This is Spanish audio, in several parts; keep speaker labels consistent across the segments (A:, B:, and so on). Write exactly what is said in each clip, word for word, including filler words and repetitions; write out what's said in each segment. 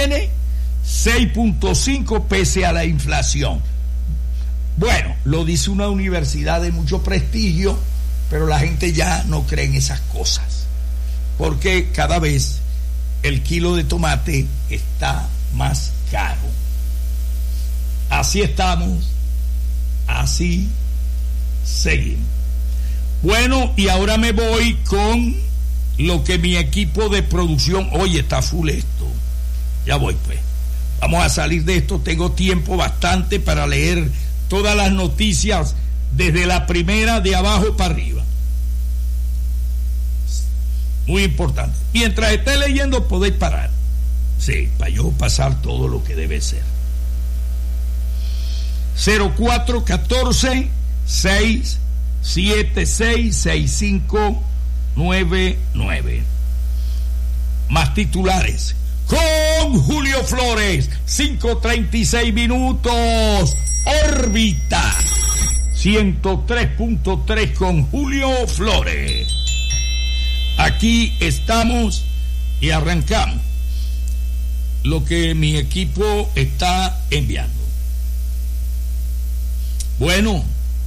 A: mantiene seis punto cinco pese a la inflación. Bueno, lo dice una universidad de mucho prestigio, pero la gente ya no cree en esas cosas, porque cada vez el kilo de tomate está más caro. Así estamos, así seguimos. Bueno, y ahora me voy con lo que mi equipo de producción, oye, está full esto. Ya voy pues. Vamos a salir de esto, tengo tiempo bastante para leer todas las noticias desde la primera de abajo para arriba. Muy importante. Mientras esté leyendo podéis parar. Sí, para yo pasar todo lo que debe ser. cero cuatro uno cuatro seis siete seis seis cinco nueve nueve. Más titulares. Con Julio Flores, cinco treinta y seis minutos. Órbita ciento tres punto tres con Julio Flores. Aquí estamos y arrancamos lo que mi equipo está enviando. Bueno,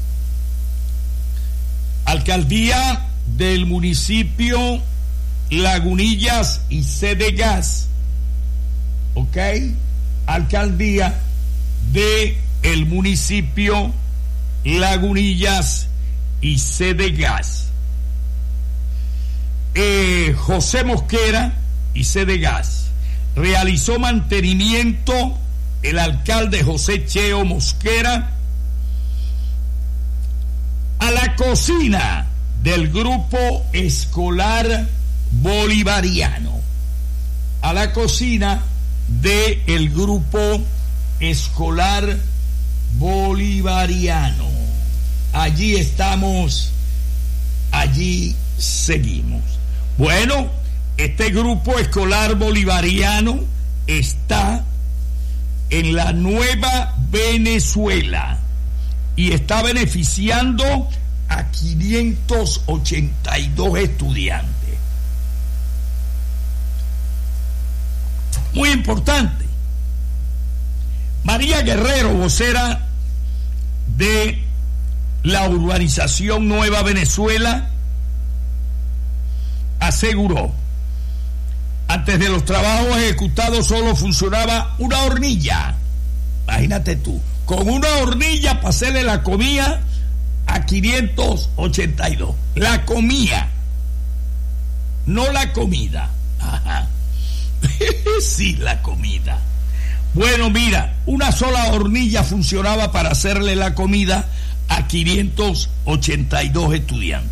A: alcaldía del municipio Lagunillas y Sedegas, ¿ok? Alcaldía de el municipio Lagunillas y Sedegas. Eh, José Mosquera y Sedegas realizó mantenimiento el alcalde José Cheo Mosquera a la cocina del grupo escolar bolivariano, a la cocina del grupo escolar bolivariano. Allí estamos, allí seguimos. Bueno, este grupo escolar bolivariano está en la Nueva Venezuela y está beneficiando a quinientos ochenta y dos estudiantes. Muy importante. María Guerrero, vocera de la urbanización Nueva Venezuela, aseguró: antes de los trabajos ejecutados solo funcionaba una hornilla. Imagínate tú, con una hornilla para hacerle la comida a quinientos ochenta y dos. La comida, no la comida. Ajá. Sí, la comida. Bueno, mira, una sola hornilla funcionaba para hacerle la comida a quinientos ochenta y dos estudiantes.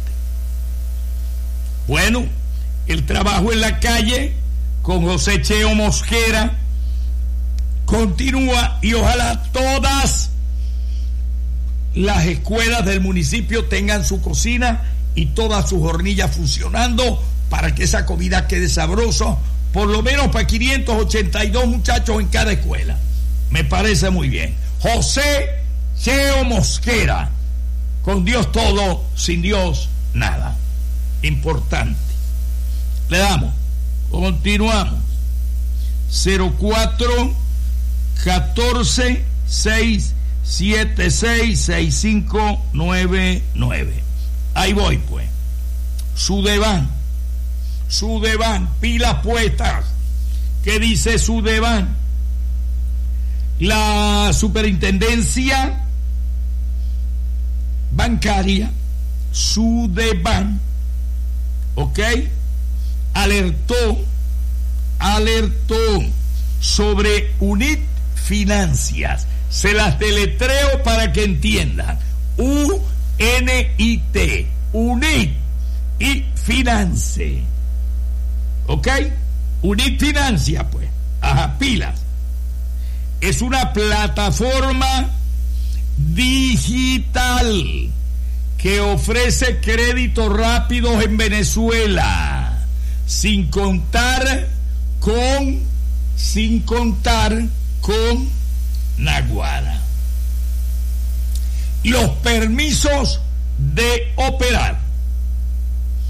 A: Bueno, el trabajo en la calle con José Cheo Mosquera continúa y ojalá todas las escuelas del municipio tengan su cocina y todas sus hornillas funcionando para que esa comida quede sabrosa, por lo menos para quinientos ochenta y dos muchachos en cada escuela. Me parece muy bien. José Cheo Mosquera, con Dios todo, sin Dios nada. Importante. Le damos, continuamos. cero cuatro catorce seis siete seis seis cinco nueve nueve. Ahí voy pues. Sudeban, Sudeban, pilas puestas. ¿Qué dice Sudeban? La superintendencia bancaria, Sudeban, ¿ok?, alertó, alertó sobre UNIT Financias. Se las deletreo para que entiendan. U N I T, UNIT y Finance. ¿Ok? UNIT Financia, pues. Ajá, pilas. Es una plataforma digital que ofrece créditos rápidos en Venezuela, sin contar con, sin contar con Naguara. Los permisos de operar.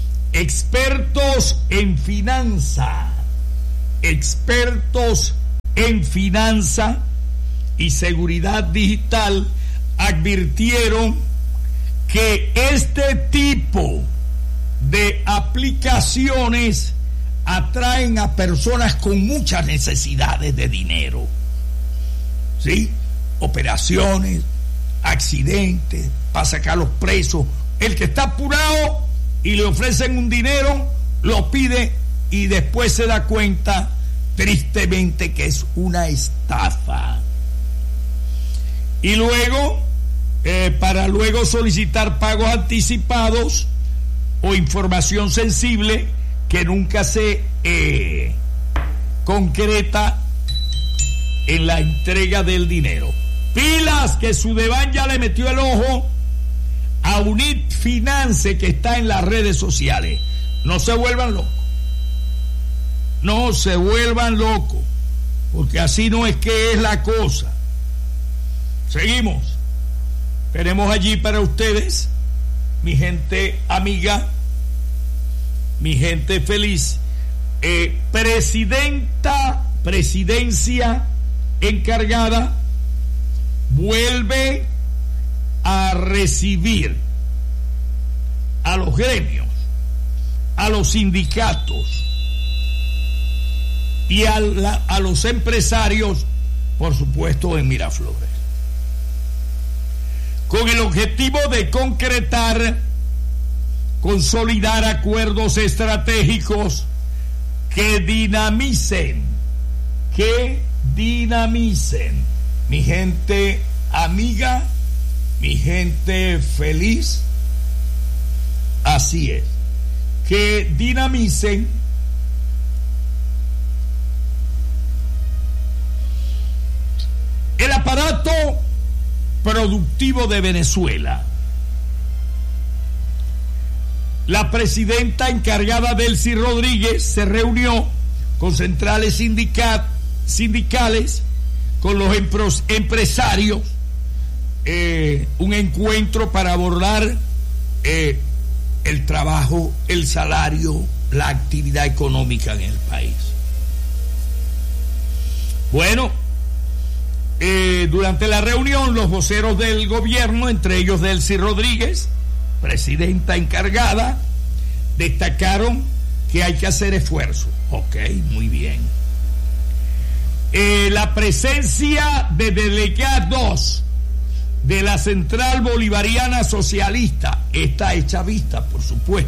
A: Expertos en finanzas, expertos en finanza y seguridad digital advirtieron que este tipo de aplicaciones atraen a personas con muchas necesidades de dinero, ¿sí? Operaciones, accidentes, para sacar los presos. El que está apurado y le ofrecen un dinero, lo pide y después se da cuenta, tristemente, que es una estafa. Y luego, eh, para luego solicitar pagos anticipados o información sensible que nunca se eh, concreta en la entrega del dinero. Pilas, que Sudeban ya le metió el ojo a Unit Finance, que está en las redes sociales. No se vuelvan locos. No se vuelvan locos, porque así no es que es la cosa. Seguimos. Tenemos allí para ustedes, mi gente amiga, mi gente feliz, eh, presidenta, presidencia encargada vuelve a recibir a los gremios, a los sindicatos y a, la, a los empresarios, por supuesto, en Miraflores, con el objetivo de concretar, consolidar acuerdos estratégicos que dinamicen, que dinamicen, mi gente amiga, mi gente feliz, así es, que dinamicen el aparato productivo de Venezuela. La presidenta encargada, Delcy Rodríguez, se reunió con centrales sindicat, sindicales, con los empros, empresarios, eh, un encuentro para abordar eh, el trabajo, el salario, la actividad económica en el país. Bueno, eh, durante la reunión, los voceros del gobierno, entre ellos Delcy Rodríguez, presidenta encargada, destacaron que hay que hacer esfuerzo. Ok, muy bien. Eh, la presencia de delegados de la Central Bolivariana Socialista, esta es chavista, por supuesto,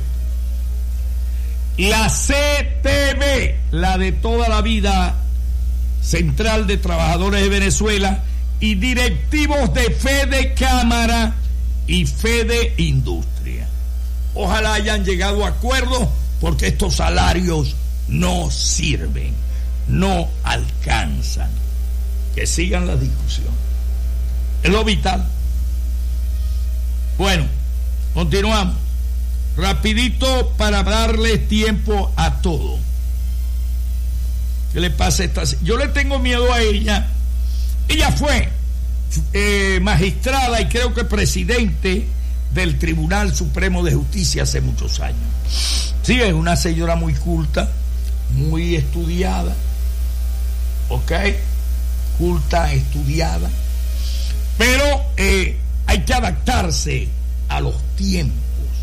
A: la C T V, la de toda la vida, Central de Trabajadores de Venezuela, y directivos de Fede Cámara y Fede Industria. Ojalá hayan llegado a acuerdos, porque estos salarios no sirven, no alcanzan. Que sigan la discusión, es lo vital. Bueno, continuamos rapidito para darles tiempo a todo. ¿Qué le pasa a esta? Yo le tengo miedo a ella. Ella fue eh, magistrada y creo que presidente del Tribunal Supremo de Justicia hace muchos años. Sí, es una señora muy culta, muy estudiada, ¿ok? Culta, estudiada, pero eh, hay que adaptarse a los tiempos.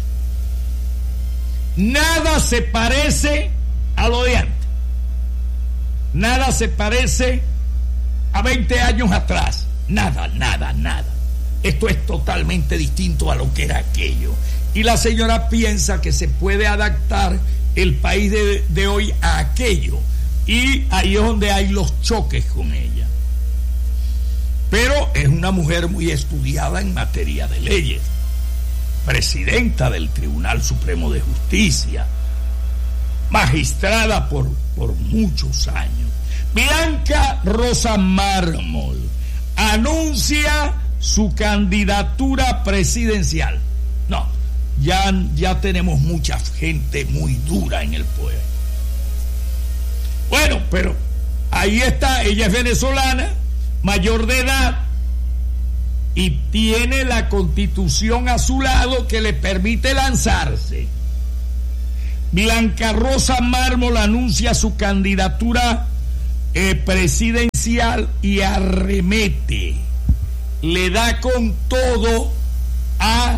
A: Nada se parece a lo de antes. Nada se parece a veinte años atrás. Nada, nada, nada. Esto es totalmente distinto a lo que era aquello. Y la señora piensa que se puede adaptar el país de, de hoy a aquello. Y ahí es donde hay los choques con ella. Pero es una mujer muy estudiada en materia de leyes. Presidenta del Tribunal Supremo de Justicia. Magistrada por, por muchos años. Blanca Rosa Mármol anuncia su candidatura presidencial. No, ya, ya tenemos mucha gente muy dura en el poder. Bueno, pero ahí está, ella es venezolana, mayor de edad, y tiene la Constitución a su lado que le permite lanzarse. Blanca Rosa Mármol anuncia su candidatura eh, presidencial y arremete, le da con todo a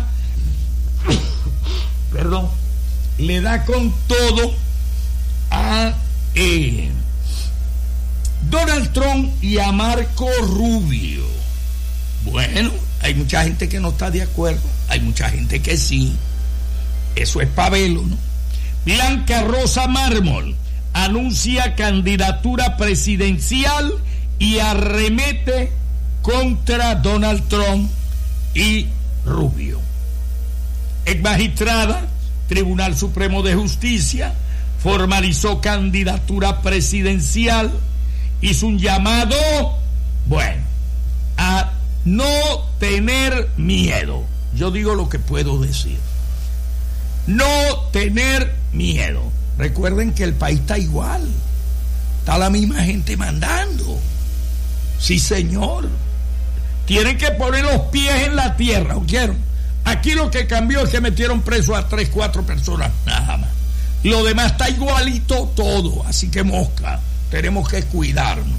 A: perdón, le da con todo a eh, Donald Trump y a Marco Rubio. Bueno, hay mucha gente que no está de acuerdo, hay mucha gente que sí. Eso es pabelo, ¿no? Blanca Rosa Mármol anuncia candidatura presidencial y arremete contra Donald Trump y Rubio. Ex magistrada, Tribunal Supremo de Justicia, formalizó candidatura presidencial, hizo un llamado, bueno, a no tener miedo. Yo digo lo que puedo decir. No tener miedo. Recuerden que el país está igual. Está la misma gente mandando. Sí, señor. Tienen que poner los pies en la tierra, ¿oyeron? Aquí lo que cambió es que metieron preso a tres, cuatro personas, nada más. Lo demás está igualito todo, así que mosca, tenemos que cuidarnos.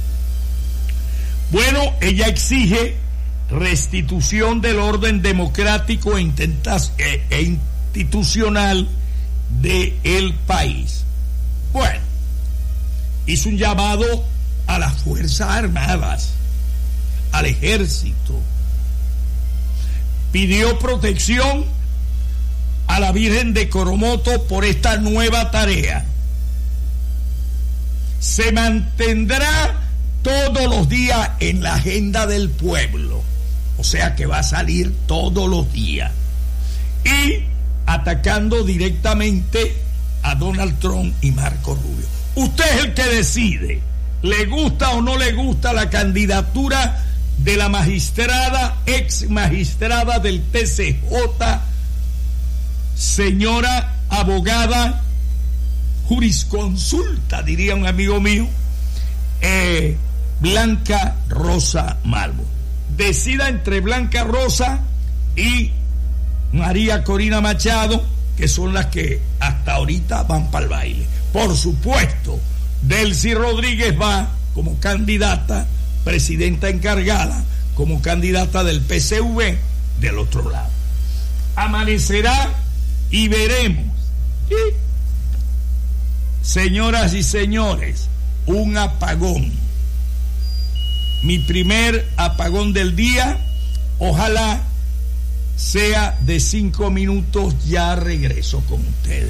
A: Bueno, ella exige restitución del orden democrático e, intentas, e, e institucional del país. Bueno, hizo un llamado a las Fuerzas Armadas, al ejército, pidió protección a la Virgen de Coromoto por esta nueva tarea. Se mantendrá todos los días en la agenda del pueblo, o sea que va a salir todos los días, y atacando directamente a Donald Trump y Marco Rubio. Usted es el que decide, le gusta o no le gusta la candidatura de la magistrada, ex magistrada del T C J, señora abogada jurisconsulta, diría un amigo mío, eh, Blanca Rosa Mármol. Decida entre Blanca Rosa y María Corina Machado, que son las que hasta ahorita van para el baile. Por supuesto, Delcy Rodríguez va como candidata, presidenta encargada, como candidata del P C V del otro lado. Amanecerá y veremos. ¿Sí? Señoras y señores, un apagón. Mi primer apagón del día, ojalá sea de cinco minutos, ya regreso con ustedes.